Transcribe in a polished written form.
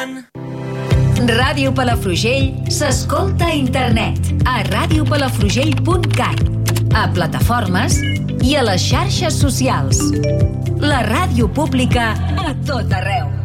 tant. Ràdio Palafrugell s'escolta a internet a radiopalafrugell.cat, a plataformes i a les xarxes socials. La ràdio pública a tot arreu.